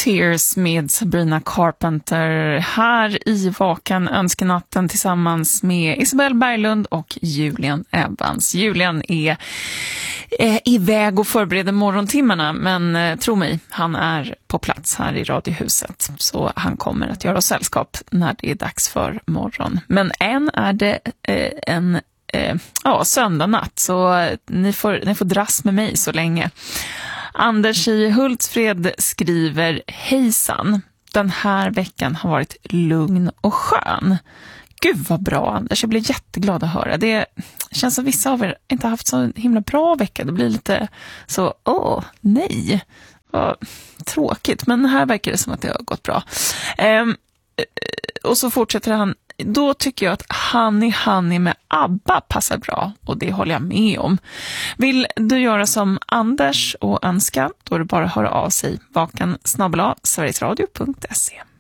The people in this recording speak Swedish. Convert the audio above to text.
Tears med Sabrina Carpenter här i Vaken önskenatten tillsammans med Isabel Berglund och Julian Evans. Julian är iväg och förbereder morgontimmarna, men tro mig, han är på plats här i Radiohuset, så han kommer att göra oss sällskap när det är dags för morgon. Men än är det en söndag natt, så ni får dras med mig så länge. Anders i Hultsfred skriver: hejsan, den här veckan har varit lugn och skön. Gud vad bra, Anders, jag blir jätteglad att höra. Det känns som vissa av er inte haft så himla bra vecka. Det blir lite så, nej, vad tråkigt. Men här verkar det som att det har gått bra. Och så fortsätter han: då tycker jag att Honey med ABBA passar bra, och det håller jag med om. Vill du göra som Anders och önska, då är det bara att höra av sig. vaken@sverigesradio.se.